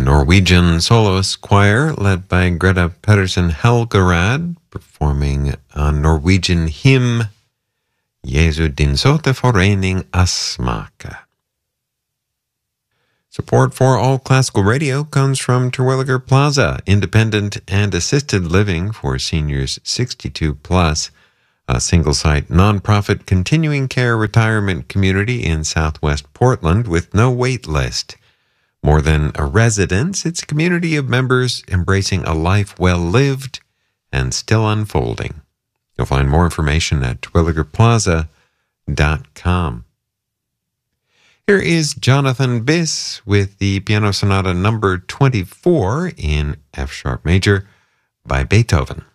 Norwegian soloist choir led by Greta Pedersen Helgerad performing a Norwegian hymn, Jesu din sote forening asmake. Support for All Classical Radio comes from Terwilliger Plaza, independent and assisted living for seniors 62 plus, a single-site nonprofit continuing care retirement community in southwest Portland with no wait list. More than a residence, it's a community of members embracing a life well lived and still unfolding. You'll find more information at twilligerplaza.com. Here is Jonathan Biss with the Piano Sonata number 24 in F-sharp major by Beethoven.